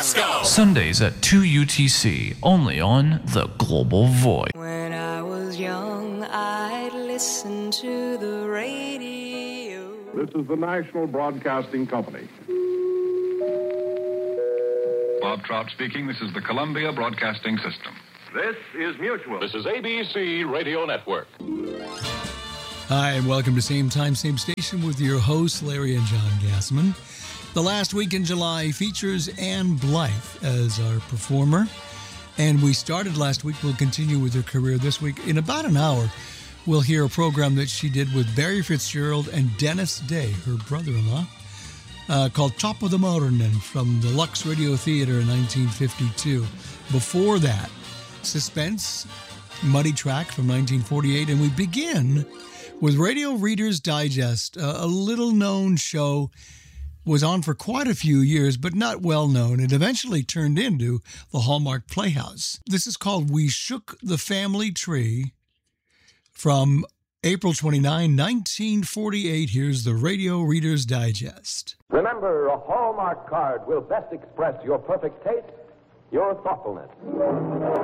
Let's go! Sundays at 2 UTC, only on The Global Voice. When I was young, I'd listen to the radio. This is the National Broadcasting Company. Bob Trout speaking. This is the Columbia Broadcasting System. This is Mutual. This is ABC Radio Network. Hi, and welcome to Same Time, Same Station with your hosts, Larry and John Gassman. The last week in July features Ann Blythe as our performer. And we started last week. We'll continue with her career this week. In about an hour, we'll hear a program that she did with Barry Fitzgerald and Dennis Day, her brother-in-law, called Top of the Morning from the Lux Radio Theater in 1952. Before that, Suspense, Muddy Track from 1948. And we begin with Radio Reader's Digest, a little-known show, was on for quite a few years, but not well-known. It eventually turned into the Hallmark Playhouse. This is called We Shook the Family Tree from April 29, 1948. Here's the Radio Reader's Digest. Remember, a Hallmark card will best express your perfect taste, your thoughtfulness.